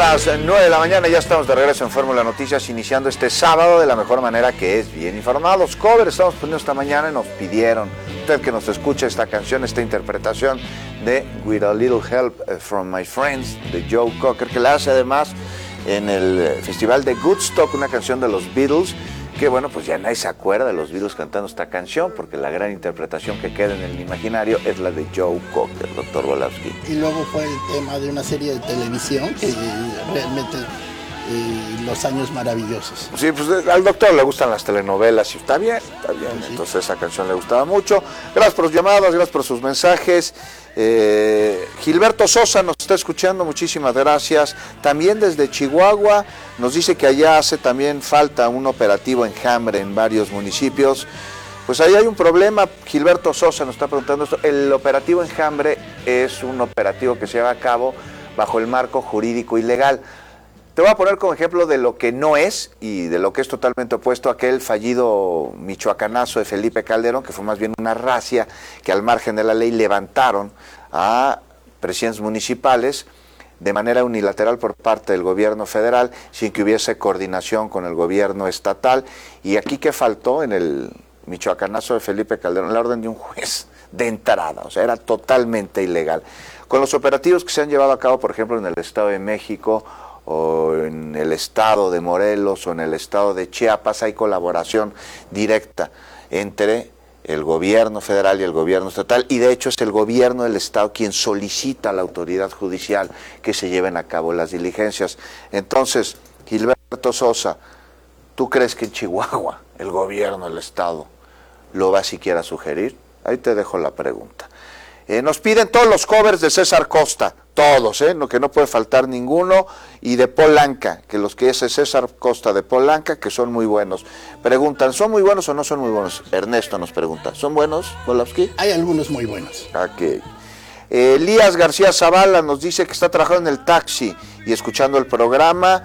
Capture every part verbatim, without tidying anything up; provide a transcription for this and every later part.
las nueve de la mañana, ya estamos de regreso en Fórmula Noticias, iniciando este sábado de la mejor manera, que es bien informados. Cover estamos poniendo esta mañana y nos pidieron, usted que nos escucha, esta canción, esta interpretación de With a Little Help from My Friends, de Joe Cocker, que la hace además en el Festival de Woodstock, una canción de los Beatles, que bueno, pues ya nadie se acuerda de los Beatles cantando esta canción, porque la gran interpretación que queda en el imaginario es la de Joe Cocker, doctor Wolowski. Y luego fue el tema de una serie de televisión que realmente eh, los años maravillosos. Sí, pues al doctor le gustan las telenovelas y está bien, está bien, sí. Entonces esa canción le gustaba mucho. Gracias por sus llamadas, gracias por sus mensajes. Eh, Gilberto Sosa nos está escuchando, muchísimas gracias. También desde Chihuahua nos dice que allá hace también falta un operativo enjambre en varios municipios. Pues ahí hay un problema. Gilberto Sosa nos está preguntando esto. El operativo enjambre es un operativo que se lleva a cabo bajo el marco jurídico ilegal. Te voy a poner como ejemplo de lo que no es y de lo que es totalmente opuesto a aquel fallido michoacanazo de Felipe Calderón, que fue más bien una racia que al margen de la ley levantaron a presidentes municipales de manera unilateral por parte del gobierno federal, sin que hubiese coordinación con el gobierno estatal. Y aquí, ¿qué faltó en el michoacanazo de Felipe Calderón? La orden de un juez de entrada, o sea, era totalmente ilegal. Con los operativos que se han llevado a cabo, por ejemplo, en el Estado de México, o en el estado de Morelos o en el estado de Chiapas, hay colaboración directa entre el gobierno federal y el gobierno estatal, y de hecho es el gobierno del estado quien solicita a la autoridad judicial que se lleven a cabo las diligencias. Entonces, Gilberto Sosa, ¿tú crees que en Chihuahua el gobierno del estado lo va siquiera a sugerir? Ahí te dejo la pregunta. Eh, nos piden todos los covers de César Costa, todos, eh, no, que no puede faltar ninguno, y de Polanca, que los que es César Costa de Polanca, que son muy buenos. Preguntan, ¿son muy buenos o no son muy buenos? Ernesto nos pregunta, ¿son buenos, Wolowski? Hay algunos muy buenos. Okay. Eh, Elías García Zavala nos dice que está trabajando en el taxi y escuchando el programa,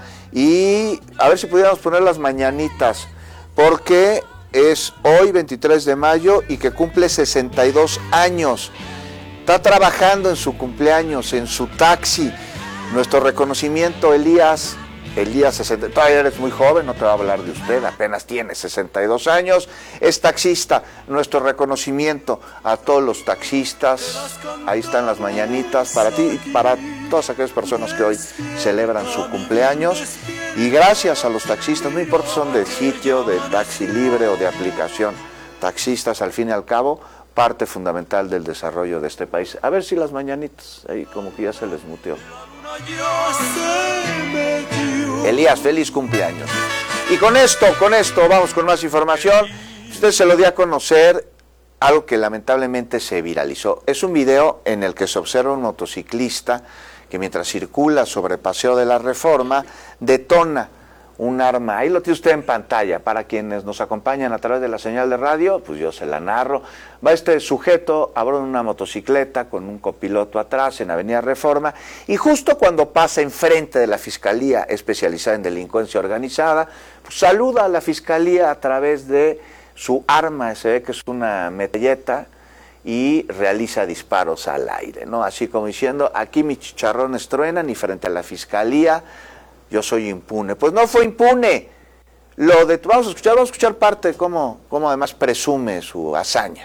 y a ver si pudiéramos poner las mañanitas, porque es hoy veintitrés de mayo y que cumple sesenta y dos años. Está trabajando en su cumpleaños, en su taxi. Nuestro reconocimiento, Elías. Elías, sesenta, todavía eres muy joven, no te va a hablar de usted, apenas tiene sesenta y dos años. Es taxista. Nuestro reconocimiento a todos los taxistas. Ahí están las mañanitas para ti y para todas aquellas personas que hoy celebran su cumpleaños. Y gracias a los taxistas, no importa si son de sitio, de taxi libre o de aplicación. Taxistas, al fin y al cabo, parte fundamental del desarrollo de este país. A ver si las mañanitas, ahí como que ya se les muteó. Elías, feliz cumpleaños. Y con esto, con esto, vamos con más información. Usted se lo dio a conocer algo que lamentablemente se viralizó. Es un video en el que se observa un motociclista que mientras circula sobre Paseo de la Reforma, detona un arma. Ahí lo tiene usted en pantalla. Para quienes nos acompañan a través de la señal de radio, pues yo se la narro. Va este sujeto a bordo de una motocicleta con un copiloto atrás en Avenida Reforma, y justo cuando pasa enfrente de la Fiscalía Especializada en Delincuencia Organizada, pues saluda a la Fiscalía a través de su arma. Se ve que es una metralleta y realiza disparos al aire, ¿no? Así como diciendo, aquí mis chicharrones truenan y frente a la Fiscalía yo soy impune. Pues no fue impune. Lo de, vamos a escuchar, vamos a escuchar parte de cómo, cómo además presume su hazaña.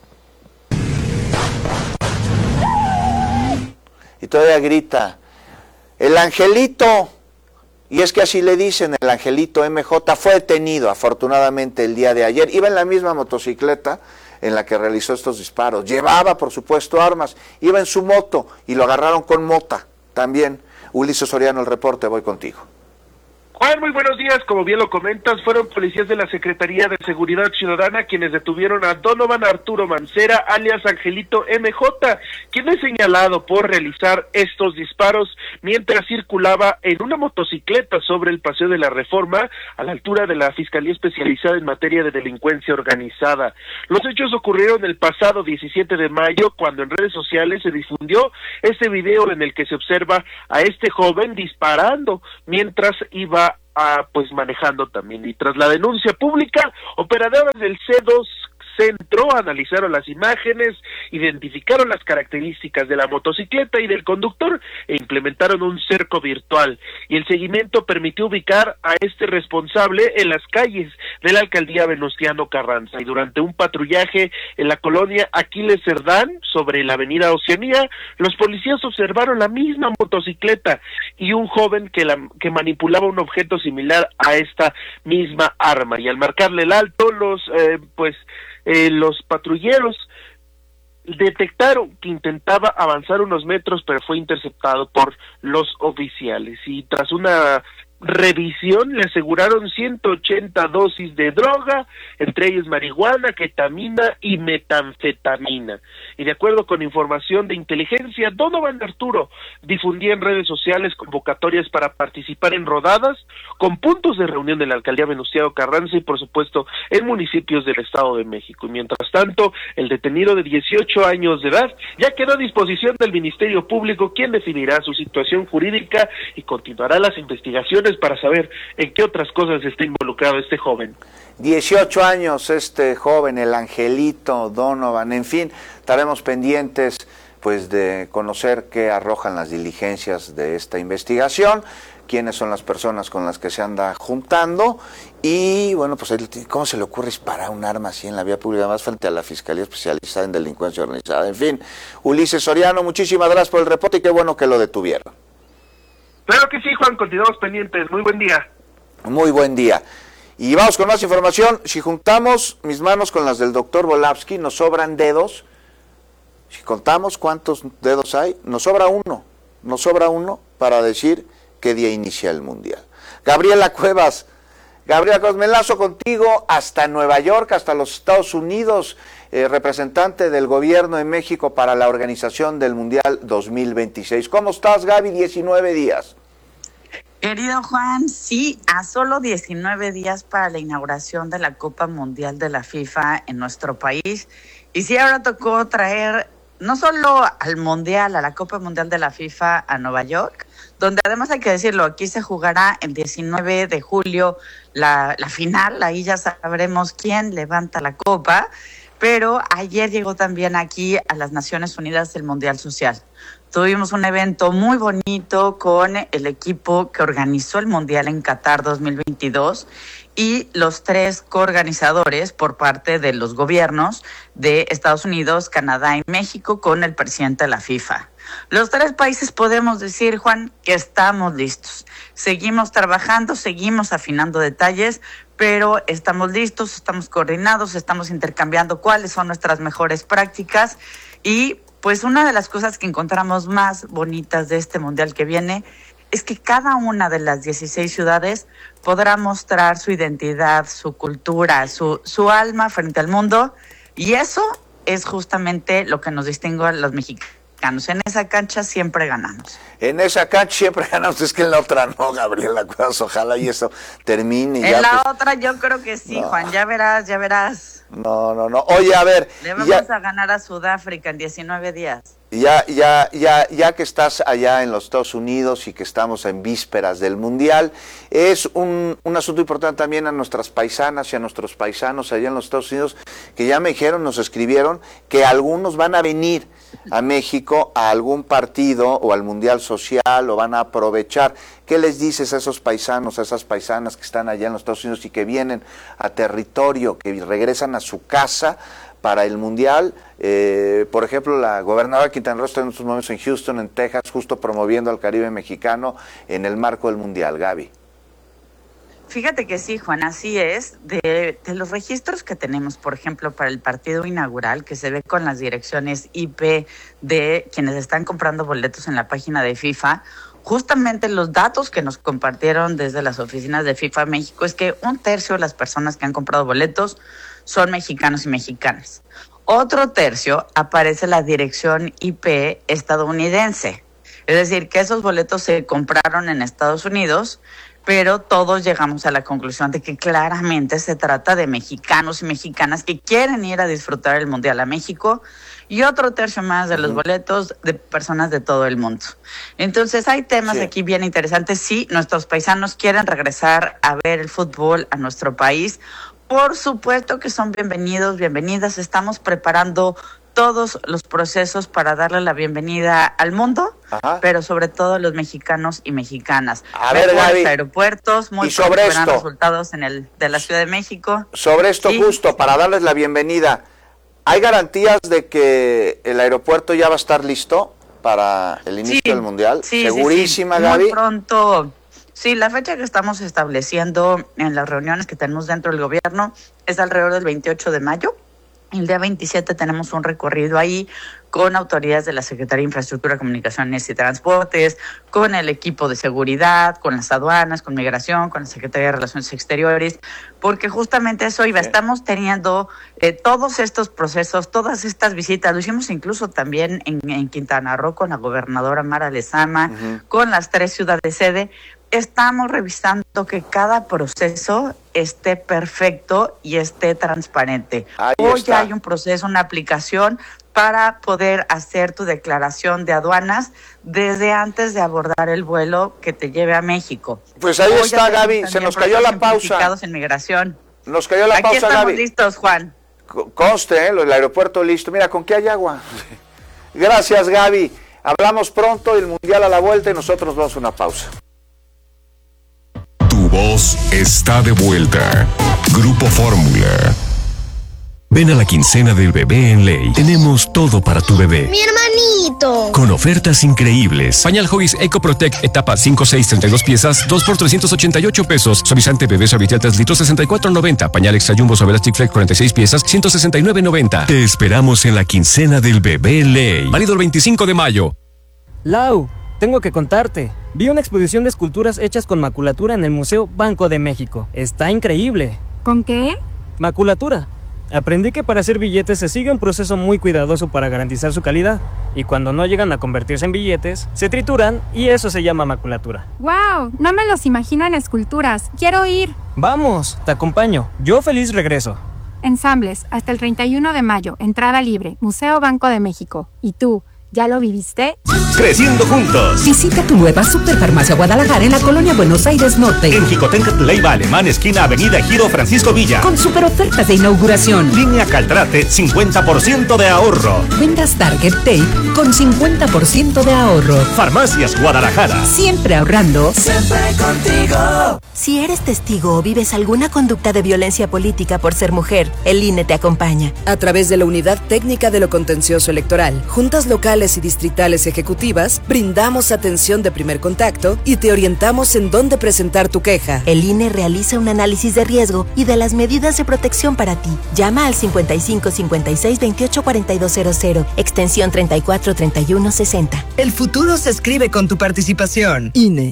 Y todavía grita, el angelito, y es que así le dicen, el angelito M J fue detenido afortunadamente el día de ayer. Iba en la misma motocicleta en la que realizó estos disparos. Llevaba, por supuesto, armas. Iba en su moto y lo agarraron con mota también. Ulises Soriano, el reporte, voy contigo. Juan, muy buenos días. Como bien lo comentas, fueron policías de la Secretaría de Seguridad Ciudadana quienes detuvieron a Donovan Arturo Mancera, alias Angelito M J, quien es señalado por realizar estos disparos mientras circulaba en una motocicleta sobre el Paseo de la Reforma, a la altura de la Fiscalía Especializada en Materia de Delincuencia Organizada. Los hechos ocurrieron el pasado diecisiete de mayo, cuando en redes sociales se difundió este video en el que se observa a este joven disparando mientras iba ah, pues manejando también. Y tras la denuncia pública, operadores del C dos Centro analizaron las imágenes, identificaron las características de la motocicleta y del conductor e implementaron un cerco virtual, y el seguimiento permitió ubicar a este responsable en las calles de la alcaldía Venustiano Carranza. Y durante un patrullaje en la colonia Aquiles Cerdán, sobre la avenida Oceanía, los policías observaron la misma motocicleta y un joven que, la, que manipulaba un objeto similar a esta misma arma, y al marcarle el alto, los eh, pues Eh, los patrulleros detectaron que intentaba avanzar unos metros, pero fue interceptado por los oficiales, y tras una revisión le aseguraron ciento ochenta dosis de droga, entre ellas marihuana, ketamina y metanfetamina. Y de acuerdo con información de inteligencia, Donovan Arturo difundía en redes sociales convocatorias para participar en rodadas con puntos de reunión de la alcaldía Venustiano Carranza y por supuesto en municipios del Estado de México. Y mientras tanto, el detenido de dieciocho años de edad ya quedó a disposición del Ministerio Público, quien definirá su situación jurídica y continuará las investigaciones para saber en qué otras cosas está involucrado este joven. dieciocho años este joven, el Angelito Donovan. En fin, estaremos pendientes pues de conocer qué arrojan las diligencias de esta investigación, quiénes son las personas con las que se anda juntando y bueno, pues cómo se le ocurre disparar un arma así en la vía pública, más frente a la Fiscalía Especializada en Delincuencia Organizada. En fin, Ulises Soriano, muchísimas gracias por el reporte y qué bueno que lo detuvieron. Claro que sí, Juan, continuamos pendientes. Muy buen día. Muy buen día. Y vamos con más información. Si juntamos mis manos con las del doctor Volavsky, nos sobran dedos. Si contamos cuántos dedos hay, nos sobra uno. Nos sobra uno para decir qué día inicia el Mundial. Gabriela Cuevas, Gabriela Cuevas, me enlazo contigo hasta Nueva York, hasta los Estados Unidos, eh, representante del gobierno de México para la organización del Mundial dos mil veintiséis. ¿Cómo estás, Gaby? diecinueve días. Querido Juan, sí, a solo diecinueve días para la inauguración de la Copa Mundial de la FIFA en nuestro país. Y sí, ahora tocó traer no solo al Mundial, a la Copa Mundial de la FIFA a Nueva York, donde además hay que decirlo, aquí se jugará el diecinueve de julio la, la final, ahí ya sabremos quién levanta la copa, pero ayer llegó también aquí a las Naciones Unidas el Mundial Social. Tuvimos un evento muy bonito con el equipo que organizó el Mundial en Qatar dos mil veintidós y los tres coorganizadores por parte de los gobiernos de Estados Unidos, Canadá y México con el presidente de la FIFA. Los tres países podemos decir, Juan, que estamos listos. Seguimos trabajando, seguimos afinando detalles, pero estamos listos, estamos coordinados, estamos intercambiando cuáles son nuestras mejores prácticas y pues una de las cosas que encontramos más bonitas de este mundial que viene es que cada una de las dieciséis ciudades podrá mostrar su identidad, su cultura, su, su alma frente al mundo, y eso es justamente lo que nos distingue a los mexicanos. En esa cancha siempre ganamos. En esa cancha siempre ganamos, es que en la otra no, Gabriela Cuevas, ojalá y eso termine. En ya, la pues, otra yo creo que sí, no. Juan, ya verás, ya verás. No, no, no. Oye, a ver. Le vamos ya, a ganar a Sudáfrica en diecinueve días. Ya, ya, ya, ya que estás allá en los Estados Unidos y que estamos en vísperas del Mundial, es un, un asunto importante también a nuestras paisanas y a nuestros paisanos allá en los Estados Unidos, que ya me dijeron, nos escribieron, que algunos van a venir a México a algún partido o al Mundial Social o van a aprovechar. ¿Qué les dices a esos paisanos, a esas paisanas que están allá en los Estados Unidos y que vienen a territorio, que regresan a su casa para el Mundial? Eh, por ejemplo, la gobernadora Quintana Roo está en estos momentos en Houston, en Texas, justo promoviendo al Caribe mexicano en el marco del Mundial. Gaby. Fíjate que sí, Juan, así es. De, de los registros que tenemos, por ejemplo, para el partido inaugural, que se ve con las direcciones I P de quienes están comprando boletos en la página de FIFA, justamente los datos que nos compartieron desde las oficinas de FIFA México es que un tercio de las personas que han comprado boletos son mexicanos y mexicanas. Otro tercio aparece la dirección I P estadounidense. Es decir, que esos boletos se compraron en Estados Unidos, pero todos llegamos a la conclusión de que claramente se trata de mexicanos y mexicanas que quieren ir a disfrutar el Mundial a México, y otro tercio más de los boletos de personas de todo el mundo. Entonces hay temas sí. aquí bien interesantes. Sí, nuestros paisanos quieren regresar a ver el fútbol a nuestro país. Por supuesto que son bienvenidos, bienvenidas. Estamos preparando todos los procesos para darle la bienvenida al mundo, Ajá. pero sobre todo a los mexicanos y mexicanas. A ver, Gaby, aeropuertos, muy pronto verán resultados en el de la Ciudad de México. Sobre esto y, justo, para darles la bienvenida, ¿hay garantías de que el aeropuerto ya va a estar listo para el inicio sí, del Mundial? Sí, ¿Segurísima, sí, sí. Gaby? Muy pronto. Sí, la fecha que estamos estableciendo en las reuniones que tenemos dentro del gobierno es alrededor del veintiocho de mayo. El día veintisiete tenemos un recorrido ahí con autoridades de la Secretaría de Infraestructura, Comunicaciones y Transportes, con el equipo de seguridad, con las aduanas, con Migración, con la Secretaría de Relaciones Exteriores, porque justamente eso iba. Sí. Estamos teniendo eh, todos estos procesos, todas estas visitas. Lo hicimos incluso también en, en Quintana Roo con la gobernadora Mara Lezama, uh-huh. con las tres ciudades sede. Estamos revisando que cada proceso esté perfecto y esté transparente. Ahí Hoy está. hay un proceso, una aplicación para poder hacer tu declaración de aduanas desde antes de abordar el vuelo que te lleve a México. Pues ahí Hoy está, Gaby, se nos cayó la pausa. En migración. Nos cayó la Aquí pausa, estamos Gaby. listos, Juan. Conste, ¿eh? El aeropuerto listo. Mira, ¿con qué hay agua? Gracias, Gaby. Hablamos pronto, el Mundial a la vuelta y nosotros vamos a una pausa. Tu voz está de vuelta. Grupo Fórmula. Ven a la quincena del bebé en Ley. Tenemos todo para tu bebé. ¡Mi hermanito! Con ofertas increíbles. Pañal Huggies Eco Protect etapa cinco, seis, treinta y dos piezas, dos por trescientos ochenta y ocho pesos. Suavizante bebé Suavitel tres litros, sesenta y cuatro noventa. Pañal Extra Jumbo Suavelastic Flex cuarenta y seis piezas, ciento sesenta y nueve noventa. Te esperamos en la quincena del bebé en Ley. Válido el veinticinco de mayo. Lau, tengo que contarte. Vi una exposición de esculturas hechas con maculatura en el Museo Banco de México. Está increíble. ¿Con qué? Maculatura. Aprendí que para hacer billetes se sigue un proceso muy cuidadoso para garantizar su calidad, y cuando no llegan a convertirse en billetes, se trituran y eso se llama maculatura. ¡Wow! No me los imagino en esculturas. ¡Quiero ir! Vamos, te acompaño. Yo feliz regreso. Ensambles, hasta el treinta y uno de mayo, entrada libre, Museo Banco de México. ¿Y tú? ¿Ya lo viviste? Creciendo juntos. Visita tu nueva Superfarmacia Guadalajara en la colonia Buenos Aires Norte. En Jicotenca, Leiva Alemán, esquina Avenida Giro Francisco Villa. Con super ofertas de inauguración. Línea Caltrate, cincuenta por ciento de ahorro. Vendas Target Tape con cincuenta por ciento de ahorro. Farmacias Guadalajara. Siempre ahorrando. Siempre contigo. Si eres testigo o vives alguna conducta de violencia política por ser mujer, el I N E te acompaña. A través de la Unidad Técnica de lo Contencioso Electoral, juntas locales y distritales ejecutivas, brindamos atención de primer contacto y te orientamos en dónde presentar tu queja. El I N E realiza un análisis de riesgo y de las medidas de protección para ti. Llama al cincuenta y cinco, cincuenta y seis, veintiocho, cuarenta y dos cero cero, extensión treinta y cuatro, treinta y uno, sesenta. El futuro se escribe con tu participación. I N E.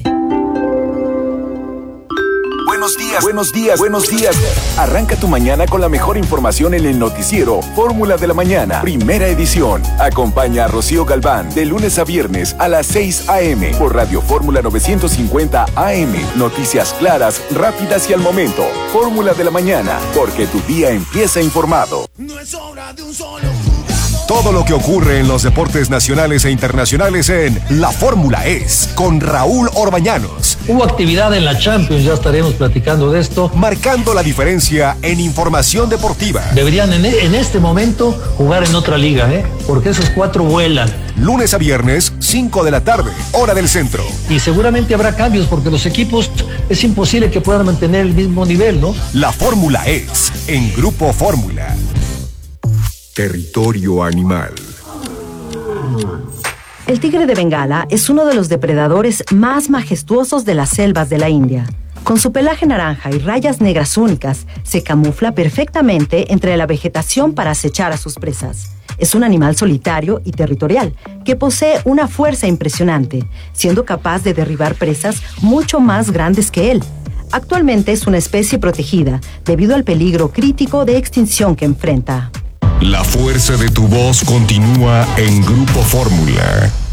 Buenos días, buenos días, buenos días. Arranca tu mañana con la mejor información en el noticiero Fórmula de la Mañana, primera edición. Acompaña a Rocío Galván de lunes a viernes a las seis a.m. por Radio Fórmula novecientos cincuenta A M. Noticias claras, rápidas y al momento. Fórmula de la Mañana, porque tu día empieza informado. No es hora de un solo jugador. Todo lo que ocurre en los deportes nacionales e internacionales en La Fórmula Es, con Raúl Orbañanos. Hubo actividad en la Champions, ya estaremos platicando de esto. Marcando la diferencia en información deportiva. Deberían en, en este momento jugar en otra liga, ¿eh? Porque esos cuatro vuelan. Lunes a viernes, cinco de la tarde, hora del centro. Y seguramente habrá cambios porque los equipos es imposible que puedan mantener el mismo nivel, ¿no? La Fórmula Es, en Grupo Fórmula. Territorio animal. El tigre de Bengala es uno de los depredadores más majestuosos de las selvas de la India. Con su pelaje naranja y rayas negras únicas, se camufla perfectamente entre la vegetación para acechar a sus presas. Es un animal solitario y territorial, que posee una fuerza impresionante, siendo capaz de derribar presas mucho más grandes que él. Actualmente es una especie protegida, debido al peligro crítico de extinción que enfrenta. La fuerza de tu voz continúa en Grupo Fórmula.